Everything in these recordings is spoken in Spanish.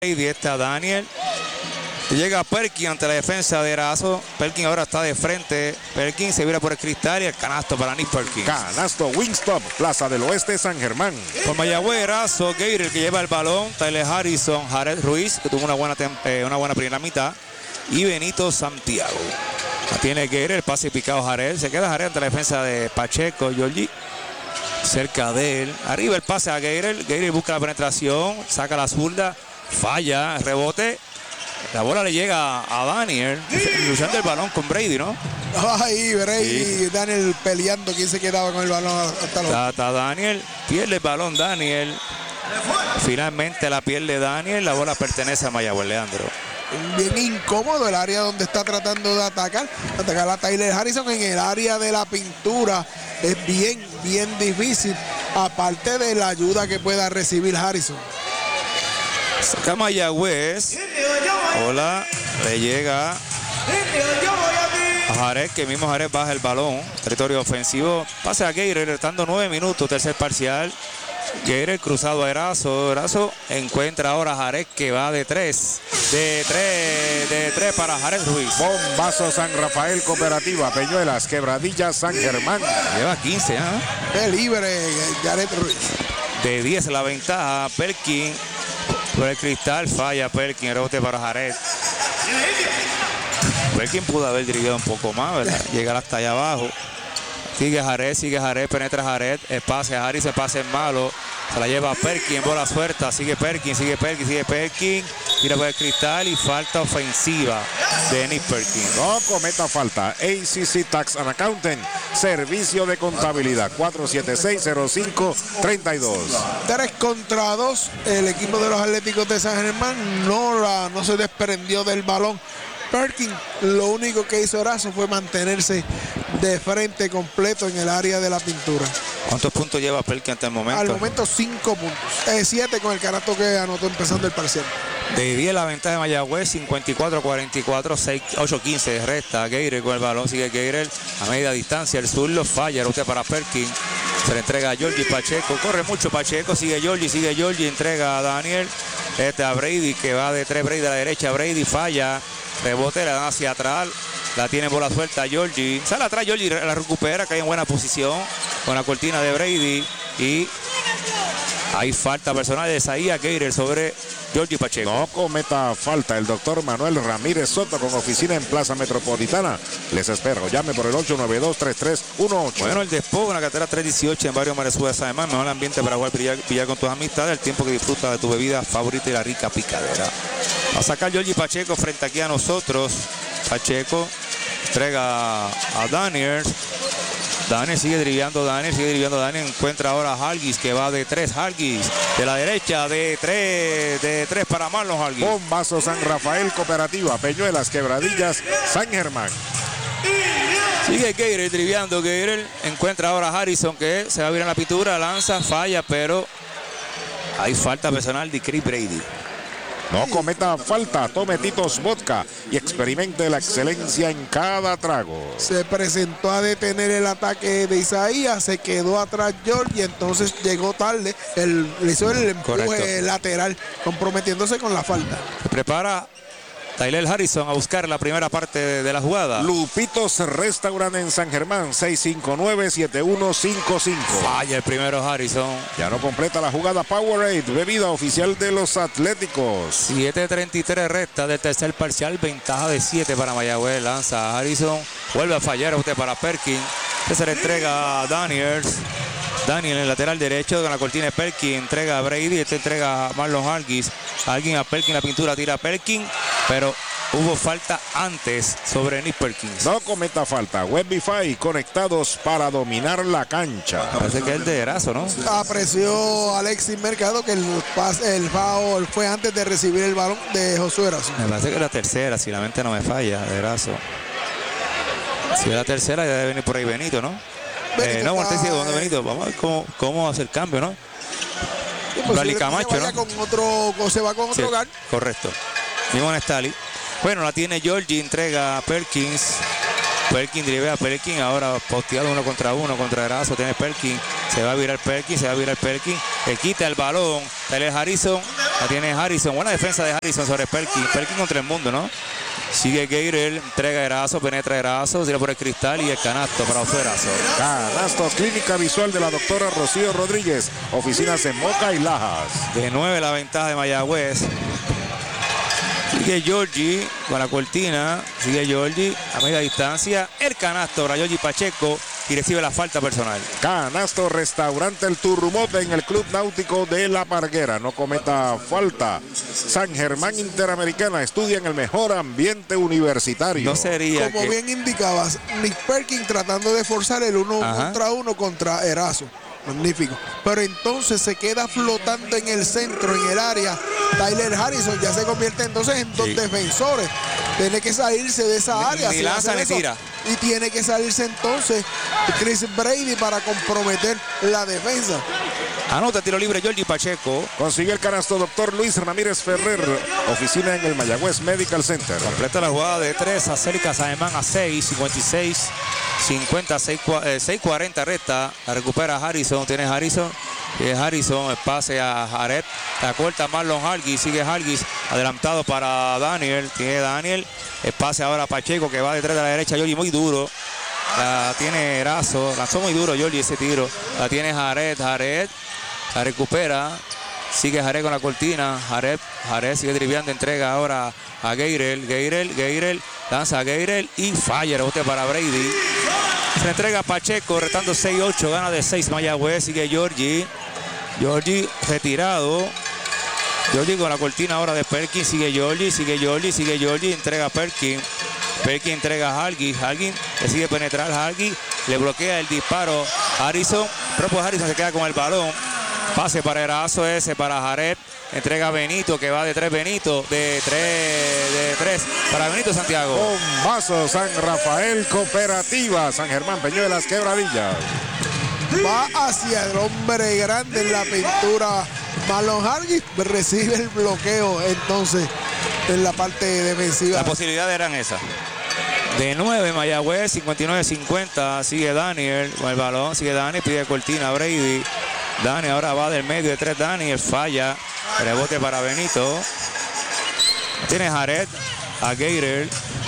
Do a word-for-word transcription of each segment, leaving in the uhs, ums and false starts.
Brady, está Daniel. Llega Perkins ante la defensa de Erazo. Perkins ahora está de frente. Perkins se vira por el cristal y el canasto para Nick Perkins. Canasto Wingstop, Plaza del Oeste, San Germán. Por Mayagüez, Erazo, Gator, que lleva el balón. Tyler Harrison, Jared Ruiz, que tuvo una buena, eh, una buena primera mitad. Y Benito Santiago. La tiene Gator, el pase picado Jared. Se queda Jared ante la defensa de Pacheco, Giorgi. Cerca de él. Arriba el pase a Gator. Gator busca la penetración. Saca la zurda. Falla. Rebote. La bola le llega a Daniel, luchando el balón con Brady, ¿no? Ay, Brady, Sí. Daniel peleando quién se quedaba con el balón hasta los... Está Daniel, pierde el balón Daniel. Finalmente la pierde Daniel, la bola pertenece a Mayagüez, Leandro. Bien incómodo el área donde está tratando de atacar. Atacar a Tyler Harrison en el área de la pintura. Es bien, bien difícil. Aparte de la ayuda que pueda recibir Harrison. Saca Mayagüez. Hola, le llega a Jared, que mismo Jared baja el balón. Territorio ofensivo. Pase a Gator, restando nueve minutos, tercer parcial. Gator cruzado a Erazo. Erazo encuentra ahora a Jared, que va de tres. De tres, de tres para Jared Ruiz. Bombazo San Rafael Cooperativa, Peñuelas, Quebradillas, San Germán. Lleva quince, ¿ah? De libre, Jared Ruiz. De diez la ventaja. Perkins por el cristal, falla Perkins, rebote para Jared. Perkins pudo haber dirigido un poco más, ¿verdad? Llegar hasta allá abajo. Sigue Jared, sigue Jared, penetra Jared. El pase a Harry, se pase en malo. Se la lleva Perkins en bola suelta. Sigue Perkins, sigue Perkins, sigue Perkins. Tira por el cristal y falta ofensiva de Nick Perkins. No cometa falta. A C C Tax and Accountant, servicio de contabilidad. cuatro siete seis, cero cinco tres dos. Tres contra dos. El equipo de los Atléticos de San Germán no, la, no se desprendió del balón. Perkins lo único que hizo Erazo fue mantenerse de frente completo en el área de la pintura. ¿Cuántos puntos lleva Perkins hasta el momento? Al momento cinco puntos. Eh, siete con el canasto que anotó empezando el parcial. De diez la ventaja de Mayagüez, cincuenta y cuatro a cuarenta y cuatro, ocho quince resta. Gator con el balón, sigue Gator a media distancia. El zurdo falla, usted para Perkins. Se le entrega a Giorgi Pacheco. Corre mucho Pacheco, sigue Giorgi, sigue Giorgi. Entrega a Daniel. Este a Brady, que va de tres. Brady a la derecha. Brady falla. Rebote, la dan hacia atrás. La tiene bola suelta Giorgi. Sale atrás Giorgi, la recupera, cae en buena posición con la cortina de Brady. Y hay falta personal de Isaías Gator sobre Giorgi Pacheco. No cometa falta. El doctor Manuel Ramírez Soto, con oficina en Plaza Metropolitana. Les espero. Llame por el ocho nueve dos, tres tres uno ocho. Bueno, el despojo en la carretera tres dieciocho en Barrio Maresúa, además, mejor ambiente para jugar billar, billar con tus amistades, el tiempo que disfrutas de tu bebida favorita y la rica picadera. Va a sacar Giorgi Pacheco frente aquí a nosotros. Pacheco entrega a Daniel. Daniel sigue driblando, Daniel sigue driblando, Daniel encuentra ahora a Hargis, que va de tres. Hargis de la derecha, de tres, de tres para Marlon Hargis. Bombazo San Rafael Cooperativa, Peñuelas, Quebradillas, San Germán. Sigue Gator driblando, Gator encuentra ahora a Harrison, que se va a virar en la pintura, lanza, falla, pero hay falta personal de Chris Brady. No cometa falta. Tome Titos Vodka y experimente la excelencia en cada trago. Se presentó a detener el ataque de Isaías, se quedó atrás George y entonces llegó tarde. El, le hizo el empuje Correcto. lateral, comprometiéndose con la falta. Se prepara Tyler Harrison a buscar la primera parte de, de la jugada. Lupitos Restaurant en San Germán, seis cinco nueve, siete uno cinco cinco. Falla el primero Harrison. Ya no completa la jugada Powerade, bebida oficial de los Atléticos. siete treinta y tres resta del tercer parcial, ventaja de siete para Mayagüez. Lanza a Harrison, vuelve a fallar usted para Perkins. Que se le entrega a Daniels. Daniel en el lateral derecho con la cortina de Perkins, entrega a Brady, este entrega a Marlon Hargis. Alguien a Perkins, la pintura tira a Perkins, pero hubo falta antes sobre Nick Perkins. No cometa falta. Webify, conectados para dominar la cancha. Parece que es el de Erazo, ¿no? Apreció Alexis Mercado que el, pase, el foul fue antes de recibir el balón de Josué Erazo. Me parece que es la tercera, si la mente no me falla, de Erazo. Si es la tercera, ya debe venir por ahí Benito, ¿no? Eh, no, Mortensi, ¿dónde Benito? Vamos a ver cómo, cómo hace el cambio, ¿no? Gali Camacho, ¿no? Con otro, o se va con otro Sí, hogar. correcto. Nimon Stali. Bueno, la tiene Giorgi, entrega a Perkins. Perkins drivea a Perkins, ahora posteado uno contra uno contra Erazo. Tiene Perkins, se va a virar Perkins, se va a virar Perkins. Le quita el balón. Tyler Harrison La tiene Harrison. Buena defensa de Harrison sobre Perkin. Perkin contra el mundo, ¿no? Sigue Gabriel, entrega Erazo, penetra Erazo, tira por el cristal y el canasto para Josué Erazo. Canasto, clínica visual de la doctora Rocío Rodríguez. Oficinas en Moca y Lajas. De nueve la ventaja de Mayagüez. Sigue Georgie con la cortina. Sigue Georgie a media distancia. El canasto para Georgie Pacheco y recibe la falta personal. Canasto, restaurante El Turrumote en el Club Náutico de La Parguera. No cometa falta. San Germán Interamericana estudia en el mejor ambiente universitario. No sería Como que... bien indicabas, Nick Perkins tratando de forzar el uno Ajá. contra uno contra Erazo. Magnífico. Pero entonces se queda flotando en el centro, en el área. Tyler Harrison ya se convierte entonces en dos Sí. defensores. Tiene que salirse de esa Ni- área. ni si lanza hacen ni eso. tira. Y tiene que salirse entonces Chris Brady para comprometer la defensa. Anota tiro libre Georgie Pacheco. Consigue el canasto doctor Luis Ramírez Ferrer. Oficina en el Mayagüez Medical Center. Completa la jugada de tres. Acerca San Germán a seis. cincuenta y seis. cincuenta, seis cuarenta resta. La recupera Harrison. Tiene Harrison. Tiene Harrison. El pase a Jared. La corta Marlon Hargis. Sigue Hargis. Adelantado para Daniel. Tiene Daniel. El pase ahora a Pacheco que va detrás de la derecha. Georgie muy duro. La tiene Erazo. Lanzó muy duro Georgie ese tiro. La tiene Jared. Jared. La recupera. Sigue Jared con la cortina. Jared. Jared sigue driblando. Entrega ahora a Gabriel. Gabriel. Gabriel. Lanza a Gabriel y falla. Rebote para Brady. Se entrega a Pacheco. Retando seis ocho. Gana de seis Mayagüez. Sigue Georgie. Georgie retirado. Georgie con la cortina ahora de Perkins. Sigue Georgie. Sigue Georgie. Sigue Georgie. Entrega a Perkins. Perkins entrega a Hargis. Hargis decide penetrar. Hargis le bloquea el disparo. Harrison. Propio Harrison se queda con el balón. Pase para Erazo ese para Jared. Entrega a Benito que va de tres. Benito de tres. De tres para Benito Santiago. Bombazo San Rafael Cooperativa. San Germán Peñuelas Quebradillas. Va hacia el hombre grande en la pintura. Marlon Hargis recibe el bloqueo entonces en la parte defensiva. Las posibilidades eran esas. De nueve Mayagüez, cincuenta y nueve cincuenta. Sigue Daniel con el balón. Sigue Daniel, pide cortina a Brady. Dani ahora va del medio de tres. Daniel falla. Rebote para Benito. Tiene Jared a Gabriel.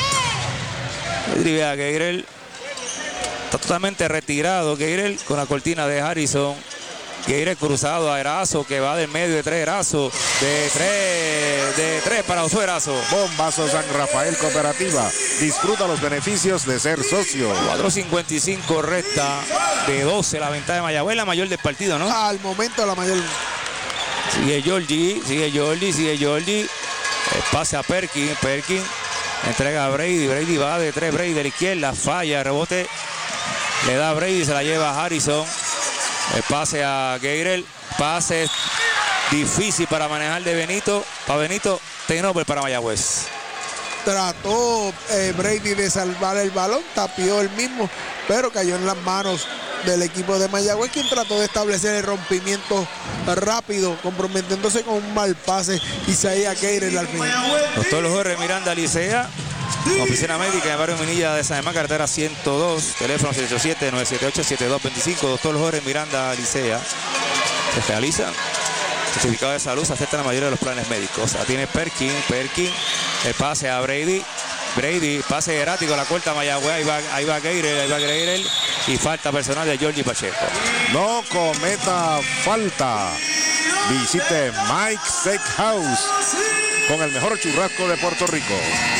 Drible a Gabriel. Está totalmente retirado Gabriel con la cortina de Harrison. Gabriel cruzado a Erazo que va del medio de tres. Erazo de tres. De tres para Josué Erazo. Bombazo San Rafael Cooperativa. Disfruta los beneficios de ser socio. cuatro cincuenta y cinco resta de doce la ventaja de Mayagüez, la mayor del partido, ¿no? Al momento la mayor. Sigue Georgie, sigue Georgie, sigue Georgie. El pase a Perkins, Perkins entrega a Brady, Brady va de tres, Brady de la izquierda, falla, rebote. Le da a Brady, se la lleva a Harrison. El pase a Gabriel, pase difícil para manejar de Benito. Para Benito, turnover para Mayagüez. Trató eh, Brady de salvar el balón, tapió el mismo, pero cayó en las manos del equipo de Mayagüez, quien trató de establecer el rompimiento rápido, comprometiéndose con un mal pase y se iba a Gabriel al final. Doctor Jorge Miranda Licea, oficina médica en el barrio Minilla de San Germán, carretera ciento dos, teléfono seis ocho siete, nueve siete ocho, siete dos dos cinco. Doctor Jorge Miranda Licea. Se realiza certificado de salud, se aceptan la mayoría de los planes médicos. La tiene Perkins, Perkins, el pase a Brady. Brady, pase erático, la corta Mayagüez, ahí va, ahí va Gabriel, ahí va Gabriel y falta personal de Georgie Pacheco. No cometa falta. Visite Mike Steakhouse con el mejor churrasco de Puerto Rico.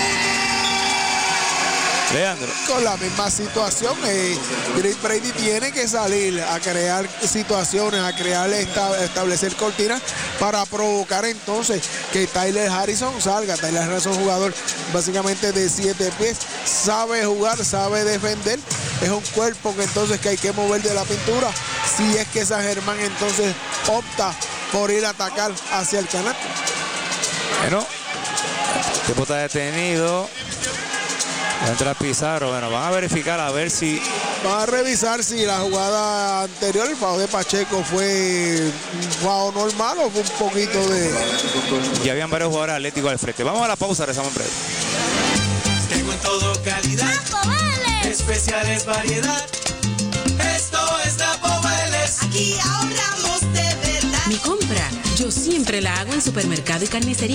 Leandro. Con la misma situación, eh, Chris Brady tiene que salir a crear situaciones, a crear, esta, establecer cortinas para provocar entonces que Tyler Harrison salga. Tyler Harrison, jugador básicamente de siete pies, sabe jugar, sabe defender. Es un cuerpo que entonces que hay que mover de la pintura. Si es que San Germán entonces opta por ir a atacar hacia el canal. Bueno, el tiempo está detenido. Va a entrar Pizarro. Bueno, van a verificar a ver si... Van a revisar si la jugada anterior, el foul de Pacheco, fue un foul normal o fue un poquito de... Ya habían varios jugadores atléticos al frente. Vamos a la pausa, rezamos en breve. Tengo en todo calidad, especiales variedad. Esto es Napo Vélez. Aquí ahorramos de verdad. Mi compra, yo siempre siempre la hago en supermercado y carnicería.